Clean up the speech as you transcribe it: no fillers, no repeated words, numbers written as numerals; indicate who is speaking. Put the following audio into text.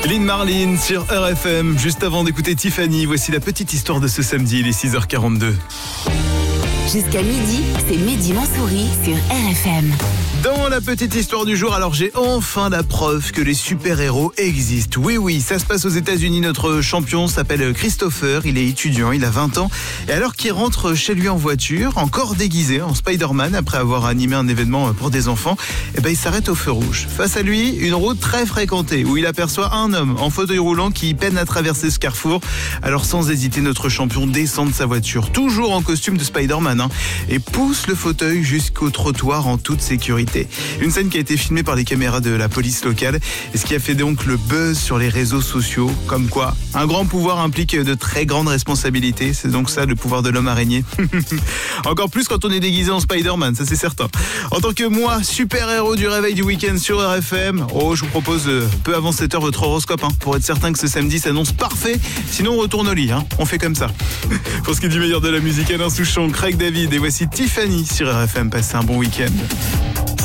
Speaker 1: Lynn Marlin sur RFM. Juste avant d'écouter Tiffany, voici la petite histoire de ce samedi, il est 6h42.
Speaker 2: Jusqu'à midi, c'est Mehdi Mansouri sur RFM.
Speaker 1: Dans la petite histoire du jour, alors j'ai enfin la preuve que les super-héros existent. Oui, ça se passe aux États-Unis. Notre champion s'appelle Christopher, il est étudiant, il a 20 ans. Et alors qu'il rentre chez lui en voiture, encore déguisé en Spider-Man, après avoir animé un événement pour des enfants, il s'arrête au feu rouge. Face à lui, une route très fréquentée où il aperçoit un homme en fauteuil roulant qui peine à traverser ce carrefour. Alors sans hésiter, notre champion descend de sa voiture, toujours en costume de Spider-Man, et pousse le fauteuil jusqu'au trottoir en toute sécurité. Une scène qui a été filmée par les caméras de la police locale et ce qui a fait donc le buzz sur les réseaux sociaux, comme quoi un grand pouvoir implique de très grandes responsabilités. C'est donc ça le pouvoir de l'homme araignée. Encore plus quand on est déguisé en Spider-Man, ça c'est certain. En tant que moi, super-héros du réveil du week-end sur RFM, je vous propose peu avant 7h votre horoscope, pour être certain que ce samedi s'annonce parfait. Sinon on retourne au lit, on fait comme ça. Pour ce qui est du meilleur de la musique, Alain Souchon, Craig David et voici Tiffany sur RFM. Passez un bon week-end.